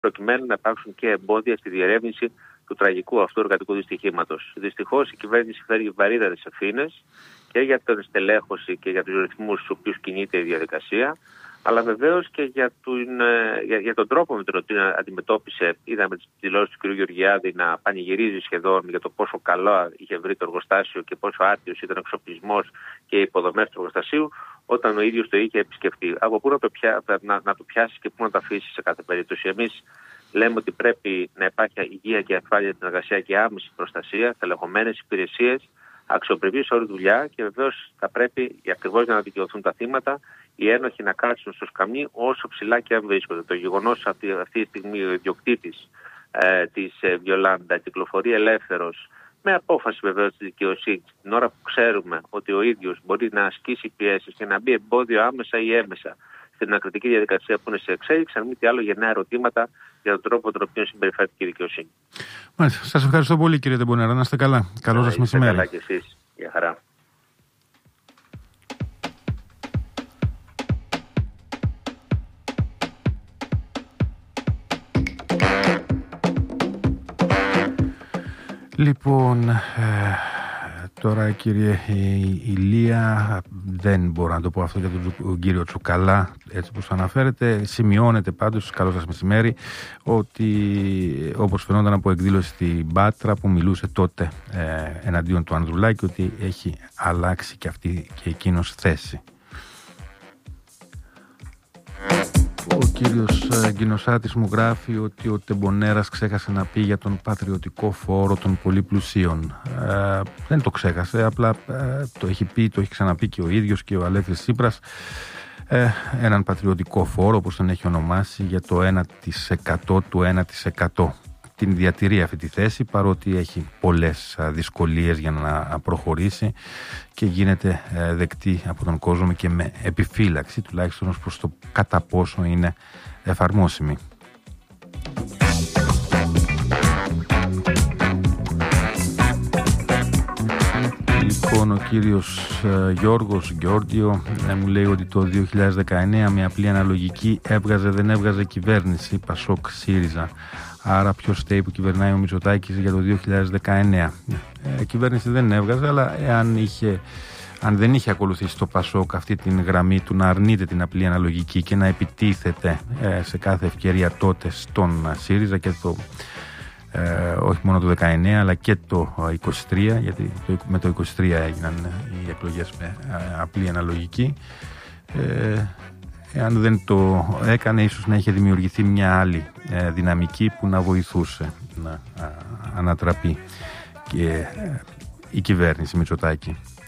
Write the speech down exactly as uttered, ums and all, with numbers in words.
προκειμένου να υπάρξουν και εμπόδια στη διερεύνηση του τραγικού αυτού εργατικού δυστυχήματος. Δυστυχώς η κυβέρνηση φέρει βαρύτατες ευθύνες και για την στελέχωση και για τους ρυθμούς στους οποίους κινείται η διαδικασία, αλλά βεβαίως και για τον, για, για τον τρόπο με τον οποίο αντιμετώπισε. Είδαμε τις δηλώσεις του κ. Γεωργιάδη να πανηγυρίζει σχεδόν για το πόσο καλό είχε βρει το εργοστάσιο και πόσο άρτιος ήταν ο εξοπλισμός και οι υποδομές του εργοστασίου, όταν ο ίδιος το είχε επισκεφτεί. Από πού να το, πια, να, να το πιάσει και πού να το αφήσει σε κάθε περίπτωση. Εμείς λέμε ότι πρέπει να υπάρχει υγεία και ασφάλεια στην εργασία και άμεση προστασία, τελεχωμένες υπηρεσίες, αξιοπρεπή όρη δουλειά και βεβαίως θα πρέπει ακριβώς για να δικαιωθούν τα θύματα οι ένοχοι να κάτσουν στο σκαμνί όσο ψηλά και αν βρίσκονται. Το γεγονός ότι αυτή τη στιγμή ο ιδιοκτήτης ε, της ε, Βιολάντα κυκλοφορεί ελεύθερος με απόφαση βεβαίως της δικαιοσύνης, την ώρα που ξέρουμε ότι ο ίδιος μπορεί να ασκήσει πιέσεις και να μπει εμπόδιο άμεσα ή έμεσα στην ακριτική διαδικασία που είναι σε εξέλιξη, αν μη τι άλλο γεννά ερωτήματα για τον τρόπο τον οποίο συμπεριφέρεται η δικαιοσύνη. Μάλιστα. Σας ευχαριστώ πολύ, κύριε Ντεμπονέρα. Να είστε καλά. Καλό σας μεσημέρι. Καλά και εσείς. Γεια χαρά. Λοιπόν, ε, τώρα κύριε Ηλία, δεν μπορώ να το πω αυτό για τον κύριο Τσουκαλά, έτσι όπως αναφέρεται. Σημειώνεται πάντως, καλό σας μεσημέρι, ότι όπως φαινόταν από εκδήλωση στην Πάτρα που μιλούσε τότε ε, εναντίον του Ανδρουλάκη, ότι έχει αλλάξει και αυτή και εκείνος θέση. Ο κύριος Γκινοσάτης μου γράφει ότι ο Τεμπονέρας ξέχασε να πει για τον πατριωτικό φόρο των πολύ πλουσίων. Ε, δεν το ξέχασε, απλά ε, το έχει πει, το έχει ξαναπεί και ο ίδιος και ο Αλέξης Τσίπρας. Ε, έναν πατριωτικό φόρο, όπως τον έχει ονομάσει, για το ένα τοις εκατό του ένα τοις εκατό. Την διατηρεί αυτή τη θέση, παρότι έχει πολλές δυσκολίες για να προχωρήσει και γίνεται δεκτή από τον κόσμο και με επιφύλαξη, τουλάχιστον ως προς το κατά πόσο είναι εφαρμόσιμη. Λοιπόν, ο κύριος Γιώργος Γιώργιο μου λέει ότι το δύο χιλιάδες δεκαεννέα με απλή αναλογική έβγαζε, δεν έβγαζε κυβέρνηση Πασόκ ΣΥΡΙΖΑ. Άρα ποιος φταίει που κυβερνάει ο Μητσοτάκης για το δύο χιλιάδες δεκαεννέα. Ε, κυβέρνηση δεν έβγαζε, αλλά εάν είχε, αν δεν είχε ακολουθήσει το Πασόκ αυτή την γραμμή του να αρνείται την απλή αναλογική και να επιτίθεται ε, σε κάθε ευκαιρία τότε στον ΣΥΡΙΖΑ και το ε, όχι μόνο το δεκαεννέα αλλά και το είκοσι τρία, γιατί το, με το είκοσι τρία έγιναν οι εκλογές με ε, απλή αναλογική. Ε, Εάν δεν το έκανε, ίσως να είχε δημιουργηθεί μια άλλη ε, δυναμική που να βοηθούσε να α, ανατραπεί και ε, η κυβέρνηση Μητσοτάκη.